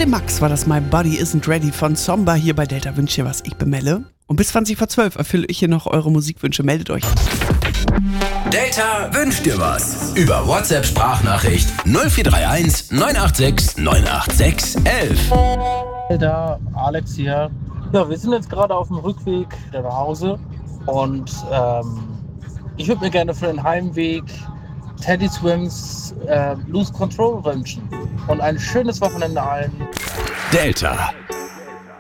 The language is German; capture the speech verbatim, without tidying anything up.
dem Max war das My Body Isn't Ready von Zomba hier bei Delta Wünsch dir was, ich bin Melle. Und bis zwanzig vor zwölf erfülle ich hier noch eure Musikwünsche, meldet euch. Delta wünscht dir was. Über WhatsApp-Sprachnachricht null vier drei eins neun acht sechs neun acht sechs elf. Da, Alex hier. Ja, wir sind jetzt gerade auf dem Rückweg wieder nach Hause und ähm, ich würde mir gerne für den Heimweg Teddy Swims äh, Lose Control wünschen und ein schönes Wochenende allen. Delta.